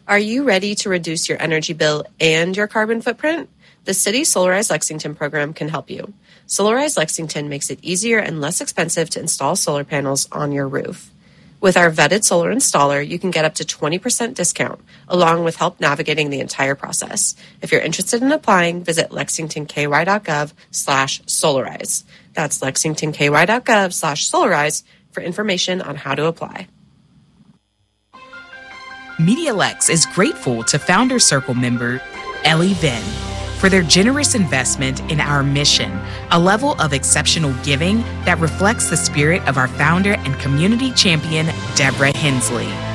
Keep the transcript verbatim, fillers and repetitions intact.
Are you ready to reduce your energy bill and your carbon footprint? The City Solarize Lexington program can help you. Solarize Lexington makes it easier and less expensive to install solar panels on your roof. With our vetted solar installer, you can get up to twenty percent discount, along with help navigating the entire process. If you're interested in applying, visit lexingtonky.gov slash solarize. That's lexingtonky.gov slash solarize for information on how to apply. MediaLex is grateful to Founder Circle member Ellie Venn for their generous investment in our mission, a level of exceptional giving that reflects the spirit of our founder and community champion, Deborah Hensley.